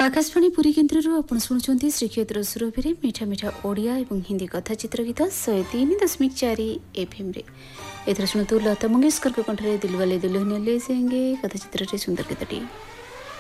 आकाशवाणी पुरी केन्द्र आपण शुणुंट श्रीक्षेत्र सुरभि मीठा मीठा ओडिया और हिंदी कथाचित्र गीत 103.4 FM एथर शुणु लता मंगेशकर कंठरे दिलवाले दुल्हनिया ले जाएंगे कथाचित्र सुंदर गीतटी।